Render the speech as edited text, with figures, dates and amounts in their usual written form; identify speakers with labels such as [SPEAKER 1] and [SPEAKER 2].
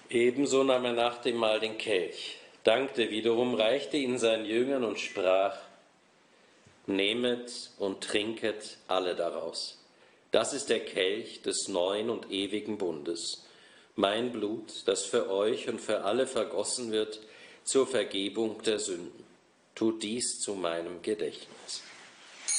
[SPEAKER 1] Ebenso nahm er nach dem Mahl den Kelch, dankte wiederum, reichte ihn seinen Jüngern und sprach: Nehmet und trinket alle daraus. Das ist der Kelch des neuen und ewigen Bundes, mein Blut, das für euch und für alle vergossen wird zur Vergebung der Sünden. Tut dies zu meinem Gedächtnis.